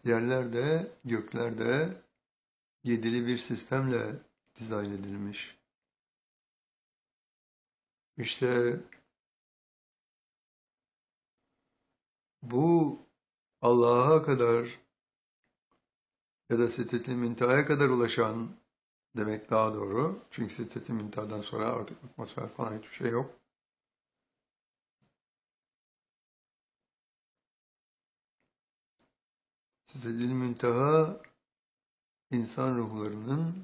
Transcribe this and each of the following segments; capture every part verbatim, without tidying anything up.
yerlerde, göklerde yedili bir sistemle dizayn edilmiş. İşte bu Allah'a kadar ya da Sidret-i Münteha'ya kadar ulaşan demek daha doğru. Çünkü Sidret-i Münteha'dan sonra artık atmosfer falan hiçbir şey yok. Sidret-i Münteha insan ruhlarının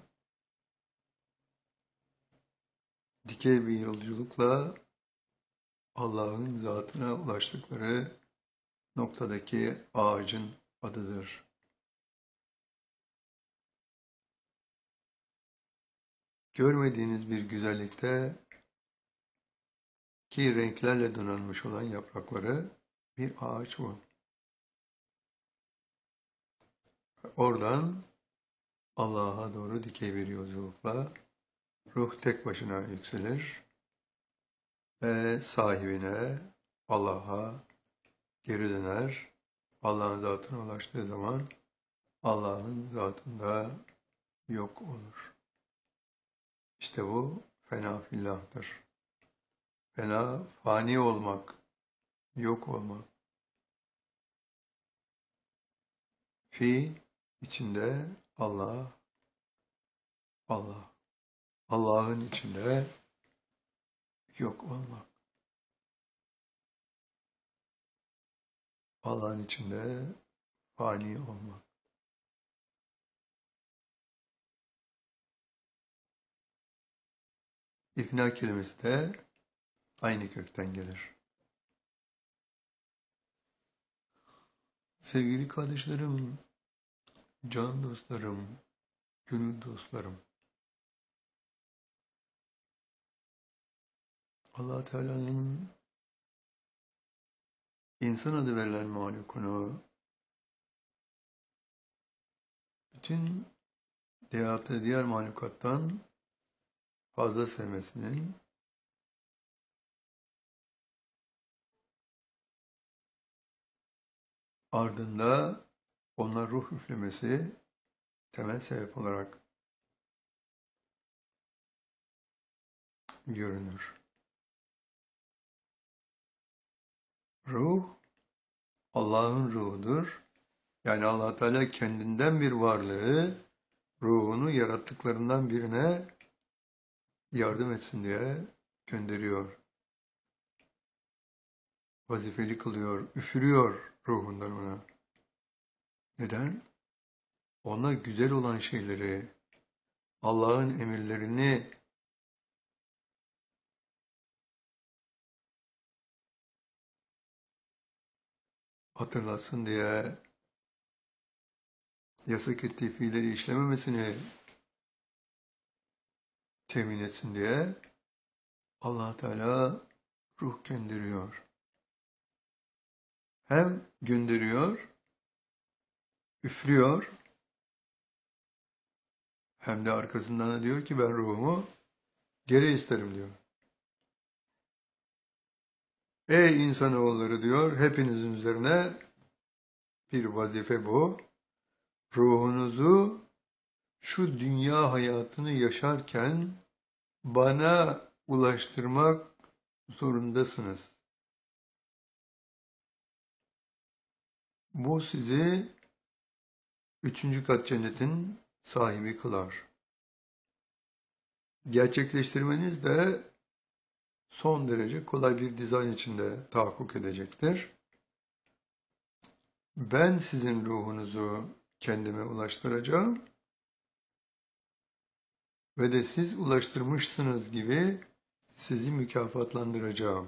dikey bir yolculukla Allah'ın zatına ulaştıkları noktadaki ağacın adıdır. Görmediğiniz bir güzellikte ki renklerle donanmış olan yaprakları bir ağaç bu. Oradan Allah'a doğru dikey bir yolculukla ruh tek başına yükselir ve sahibine, Allah'a geri döner. Allah'ın zatına ulaştığı zaman Allah'ın zatında yok olur. İşte bu fena fillahtır. Fena, fani olmak, yok olmak. Fi, içinde Allah, Allah. Allah'ın içinde yok olmak. Allah'ın içinde fani olmak. İfna kelimesi de aynı kökten gelir. Sevgili kardeşlerim, can dostlarım, gönül dostlarım. Allah Teala'nın insan adı verilen mahlukunu bütün yarattığı diğer mahlukattan fazla sevmesinin ardında ona ruh üflemesi temel sebep olarak görünür. Ruh, Allah'ın ruhudur. Yani Allah Teala kendinden bir varlığı, ruhunu yarattıklarından birine yardım etsin diye gönderiyor. Vazifeli kılıyor, üfürüyor ruhundan ona. Neden? Ona güzel olan şeyleri, Allah'ın emirlerini hatırlatsın diye, yasak ettiği fiilleri işlememesini temin etsin diye Allah Teala ruh gönderiyor. Hem gönderiyor, üflüyor, hem de arkasından da diyor ki ben ruhumu geri isterim diyor. Ey insanoğulları diyor, hepinizin üzerine bir vazife bu. Ruhunuzu şu dünya hayatını yaşarken bana ulaştırmak zorundasınız. Bu sizi üçüncü kat cennetin sahibi kılar. Gerçekleştirmeniz de son derece kolay bir dizayn içinde tahakkuk edecektir. Ben sizin ruhunuzu kendime ulaştıracağım ve de siz ulaştırmışsınız gibi sizi mükafatlandıracağım.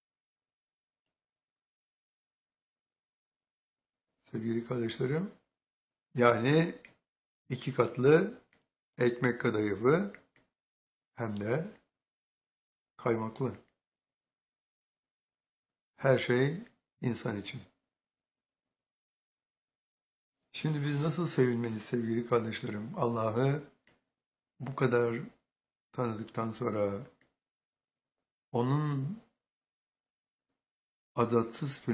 Sevgili kardeşlerim, yani iki katlı ekmek kadayıfı hem de kaymaklı. Her şey insan için. Şimdi biz nasıl sevinmeliyiz sevgili kardeşlerim? Allah'ı bu kadar tanıdıktan sonra onun azatsız